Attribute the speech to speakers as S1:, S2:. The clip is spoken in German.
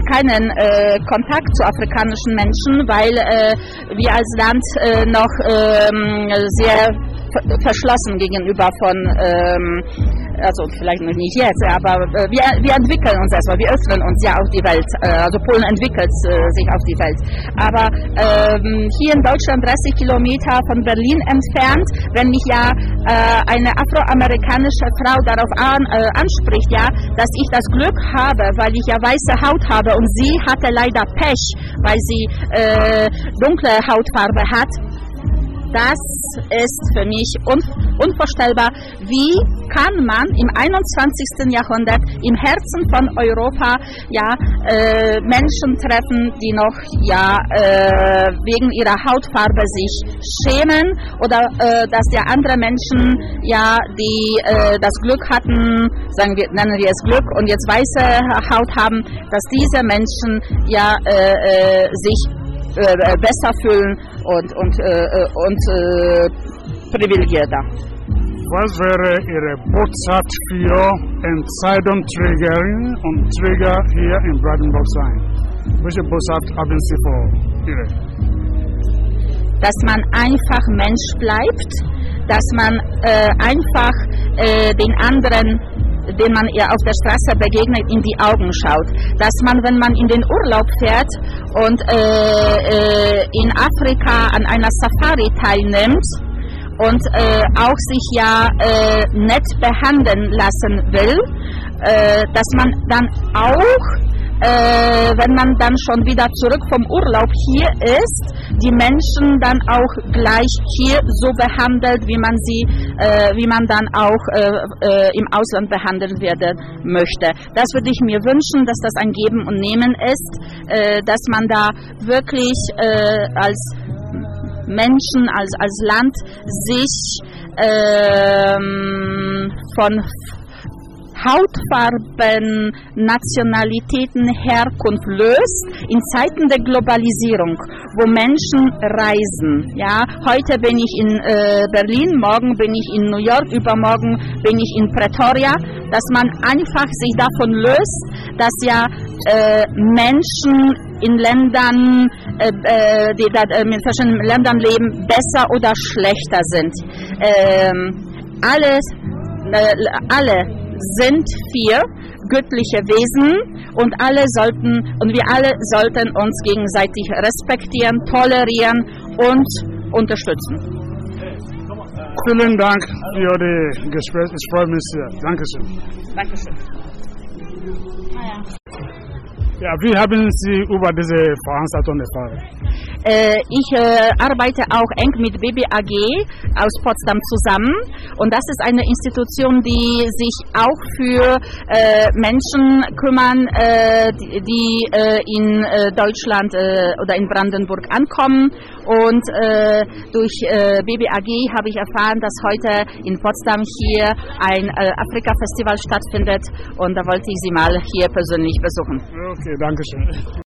S1: keinen Kontakt zu afrikanischen Menschen, weil wir als Land noch sehr verschlossen gegenüber von, also vielleicht noch nicht jetzt, aber wir entwickeln uns erstmal, wir öffnen uns ja auf die Welt, also Polen entwickelt sich auf die Welt. Aber hier in Deutschland 30 Kilometer von Berlin entfernt, wenn mich ja eine afroamerikanische Frau darauf anspricht, ja, dass ich das Glück habe, weil ich ja weiße Haut habe und sie hatte leider Pech, weil sie dunkle Hautfarbe hat. Das ist für mich unvorstellbar. Wie kann man im 21. Jahrhundert im Herzen von Europa ja Menschen treffen, die noch ja wegen ihrer Hautfarbe sich schämen oder dass ja andere Menschen ja die das Glück hatten, nennen wir es Glück und jetzt weiße Haut haben, dass diese Menschen ja sich besser fühlen und privilegierter.
S2: Was wäre Ihre Botschaft für Entscheidungsträgerinnen und Träger hier in Brandenburg sein? Welche Botschaft haben Sie vor Ihre?
S1: Dass man einfach Mensch bleibt, dass man einfach den anderen, den man ihr auf der Straße begegnet, in die Augen schaut. Dass man, wenn man in den Urlaub fährt und in Afrika an einer Safari teilnimmt und auch sich ja nett behandeln lassen will, dass man dann auch wenn man dann schon wieder zurück vom Urlaub hier ist, die Menschen dann auch gleich hier so behandelt, wie man dann auch im Ausland behandelt werden möchte. Das würde ich mir wünschen, dass das ein Geben und Nehmen ist, dass man da wirklich als Menschen, als Land sich von Hautfarben, Nationalitäten, Herkunft löst in Zeiten der Globalisierung, wo Menschen reisen. Ja, heute bin ich in Berlin, morgen bin ich in New York, übermorgen bin ich in Pretoria, dass man einfach sich davon löst, dass ja Menschen in Ländern, die in verschiedenen Ländern leben, besser oder schlechter sind. Alle sind vier göttliche Wesen und wir alle sollten uns gegenseitig respektieren, tolerieren und unterstützen.
S2: Vielen Dank für das Gespräch. Ich freue mich sehr. Dankeschön.
S1: Dankeschön.
S2: Ja, wie haben Sie über diese Veranstaltung erfahren?
S1: Ich arbeite auch eng mit BBAG aus Potsdam zusammen und das ist eine Institution, die sich auch für Menschen kümmern, die in Deutschland oder in Brandenburg ankommen und durch BBAG habe ich erfahren, dass heute in Potsdam hier ein Afrika-Festival stattfindet und da wollte ich Sie mal hier persönlich besuchen.
S2: Okay, danke schön.